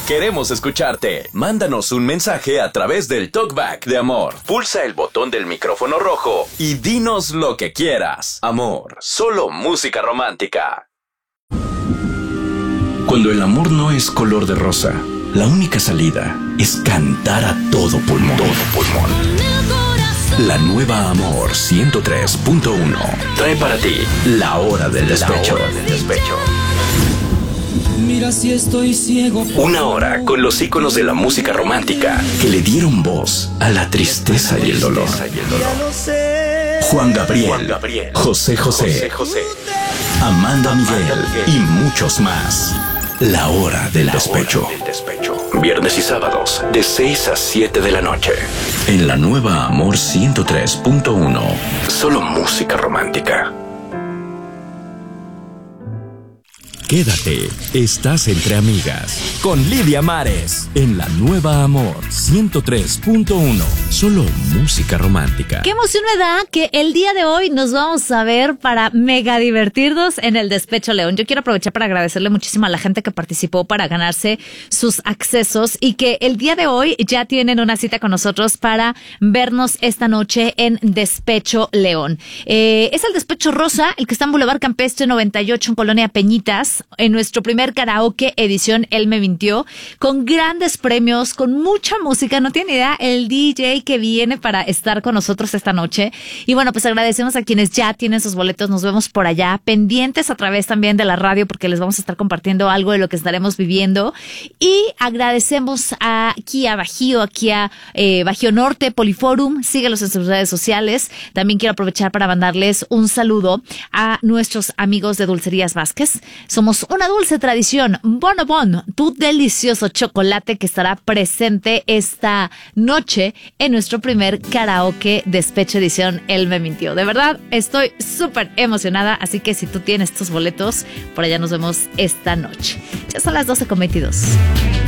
Queremos escucharte. Mándanos un mensaje a través del Talkback de Amor. Pulsa el botón del micrófono rojo y dinos lo que quieras. Amor, solo música romántica. Cuando el amor no es color de rosa, la única salida es cantar a todo pulmón. La nueva Amor 103.1 trae para ti La Hora del Despecho. Mira si estoy ciego. Una hora con los íconos de la música romántica que le dieron voz a la tristeza y el dolor. Juan Gabriel, José José, Amanda Miguel y muchos más. La Hora del Despecho. Viernes y sábados de 6 a 7 de la noche. En la nueva Amor 103.1. Solo música romántica. Quédate, estás entre amigas, con Lidia Mares, en la nueva Amor 103.1, solo música romántica. Qué emoción me da que el día de hoy nos vamos a ver para mega divertirnos en el Despecho León. Yo quiero aprovechar para agradecerle muchísimo a la gente que participó para ganarse sus accesos y que el día de hoy ya tienen una cita con nosotros para vernos esta noche en Despecho León. Es el Despecho Rosa, el que está en Boulevard Campestre 98 en Colonia Peñitas, en nuestro primer karaoke edición Él me mintió, con grandes premios, con mucha música. No tiene idea el DJ que viene para estar con nosotros esta noche. Y bueno, pues agradecemos a quienes ya tienen sus boletos. Nos vemos por allá, pendientes a través también de la radio, porque les vamos a estar compartiendo algo de lo que estaremos viviendo. Y agradecemos aquí a Bajío, Bajío Norte, Poliforum. Síguelos en sus redes sociales. También quiero aprovechar para mandarles un saludo a nuestros amigos de Dulcerías Vázquez. Somos una dulce tradición, Bonobon, tu delicioso chocolate, que estará presente esta noche en nuestro primer karaoke Despecho edición Él me mintió. De verdad, estoy súper emocionada, así que si tú tienes tus boletos, por allá nos vemos esta noche. Ya son las 12:22.